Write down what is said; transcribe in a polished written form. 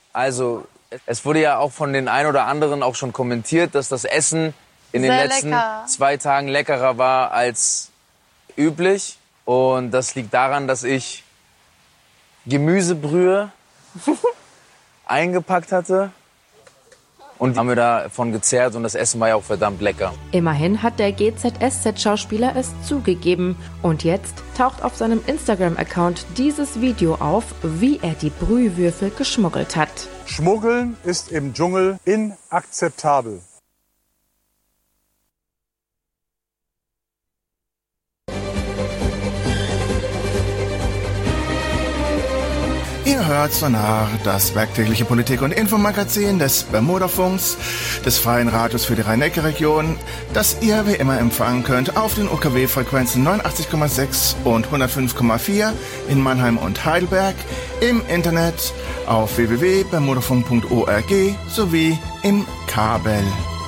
Also, es wurde ja auch von den ein oder anderen auch schon kommentiert, dass das Essen in den letzten 2 Tagen leckerer war als üblich. Und das liegt daran, dass ich Gemüsebrühe eingepackt hatte. Und haben wir davon gezehrt und das Essen war ja auch verdammt lecker. Immerhin hat der GZSZ-Schauspieler es zugegeben. Und jetzt taucht auf seinem Instagram-Account dieses Video auf, wie er die Brühwürfel geschmuggelt hat. Schmuggeln ist im Dschungel inakzeptabel. Ihr hört Sonar, das werktägliche Politik- und Infomagazin des Bermudafunks, des Freien Radios für die Rhein-Neckar-Region, das ihr wie immer empfangen könnt auf den UKW-Frequenzen 89,6 und 105,4 in Mannheim und Heidelberg, im Internet auf www.bermudafunk.org sowie im Kabel.